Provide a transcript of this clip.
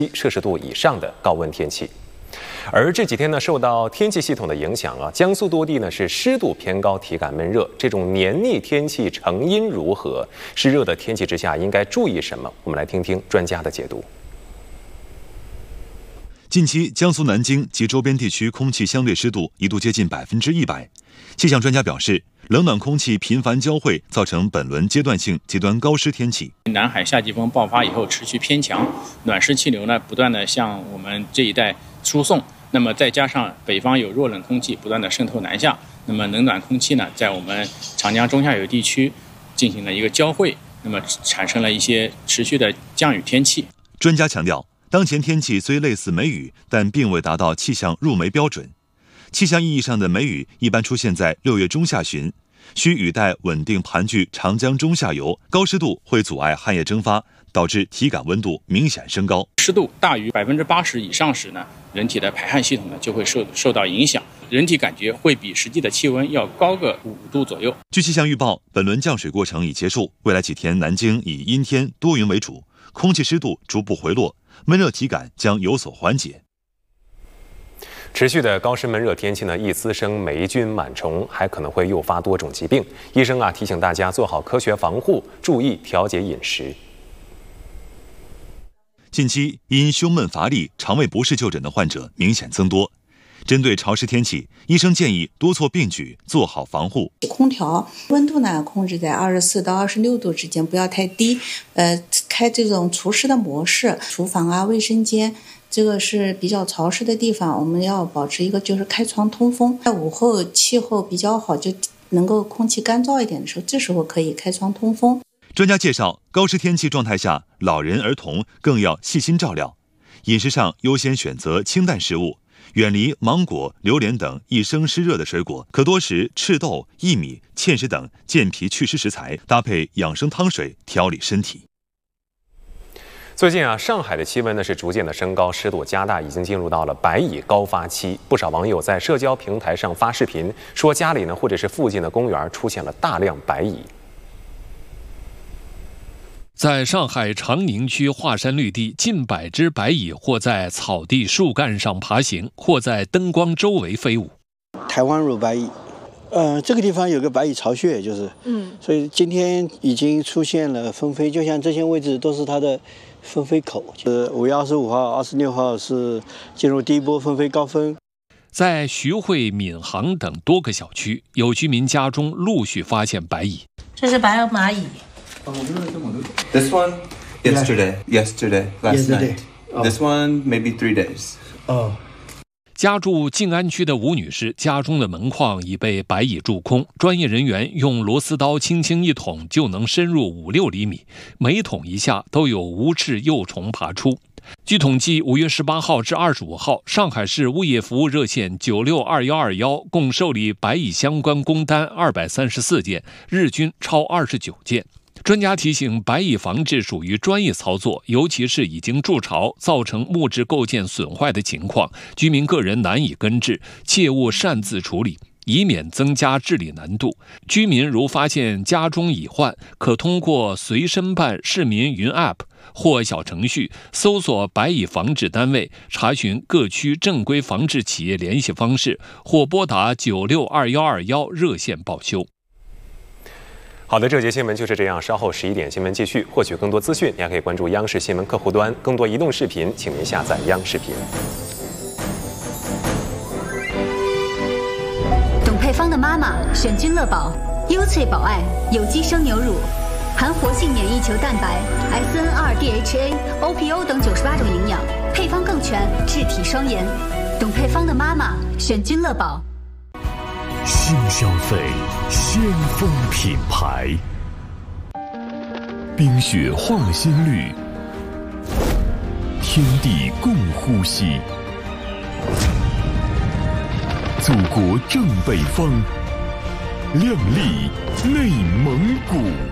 摄氏度以上的高温天气。而这几天呢，受到天气系统的影响啊，江苏多地呢是湿度偏高，体感闷热。这种黏腻天气成因如何？湿热的天气之下应该注意什么？我们来听听专家的解读。 近期，江苏南京及周边地区空气相对湿度一度接近100%。气象专家表示，冷暖空气频繁交汇，造成本轮阶段性极端高湿天气。 南海夏季风爆发以后持续偏强，暖湿气流呢不断的向我们这一带输送，那么再加上北方有弱冷空气不断的渗透南下，那么冷暖空气呢在我们长江中下游地区进行了一个交汇，那么产生了一些持续的降雨天气。 专家强调，当前天气虽类似梅雨，但并未达到气象入梅标准。气象意义上的梅雨一般出现在6月中下旬，需雨带稳定盘踞长江中下游，高湿度会阻碍汗液蒸发，导致体感温度明显升高。 湿度大于80%以上时呢，人体的排汗系统呢就会受到影响，人体感觉会比实际的气温要高个5度左右。 据气象预报，本轮降水过程已结束，未来几天南京以阴天多云为主，空气湿度逐步回落，闷热体感将有所缓解。 持续的高湿闷热天气呢，易滋生霉菌、螨虫，还可能会诱发多种疾病。医生提醒大家做好科学防护，注意调节饮食。 近期因胸闷乏力、肠胃不适就诊的患者明显增多。针对潮湿天气，医生建议多措并举，做好防护。 空调温度呢控制在24到26度之间，不要太低。开这种除湿的模式，厨房啊、卫生间。这个是比较潮湿的地方，我们要保持一个就是开窗通风。在午后气候比较好，就能够空气干燥一点的时候，这时候可以开窗通风。 专家介绍，高湿天气状态下，老人、儿童更要细心照料。饮食上优先选择清淡食物，远离芒果、榴莲等易生湿热的水果，可多食赤豆、薏米、芡实等健脾祛湿食材，搭配养生汤水调理身体。 最近上海的气温呢是逐渐的升高，湿度加大，已经进入到了白蚁高发期。不少网友在社交平台上发视频，说家里呢或者是附近的公园出现了大量白蚁。 在上海长宁区华山绿地，近100只白蚁或在草地、树干上爬行，或在灯光周围飞舞。 台湾乳白蚁。这个地方有个白蚁巢穴，所以今天已经出现了纷飞，就像这些位置都是它的纷飞口。5月25号、26号是进入第一波纷飞高峰。 在徐汇、闵行等多个小区，有居民家中陆续发现白蚁。 这是白蚂蚁。 This one yesterday, last night. This one maybe 3 days. 家住静安区的吴女士家中的门框已被白蚁蛀空，专业人员用螺丝刀轻轻一捅就能深入5-6厘米，每捅一下都有无翅幼虫爬出。据统计，5月18号至25号，上海市物业服务热线962121共受理白蚁相关工单234件，日均超29件。专家提醒，白蚁防治属于专业操作，尤其是已经筑巢造成木质构件损坏的情况，居民个人难以根治，切勿擅自处理，以免增加治理难度。居民如发现家中蚁患，可通过随身办市民云 App 或小程序搜索白蚁防治单位，查询各区正规防治企业联系方式，或拨打962121热线报修。 好的，这节新闻就是这样。稍后11点新闻继续。获取更多资讯，你还可以关注央视新闻客户端。更多移动视频，请您下载央视频。 董佩芳的妈妈选君乐宝，优萃宝爱有机生牛乳，含活性免疫球蛋白、SN2、DHA、OPO 等98种营养，配方更全，治体双颜。董佩芳的妈妈选君乐宝。 新消费，先锋品牌，冰雪化新绿，天地共呼吸，祖国正北方，靓丽内蒙古。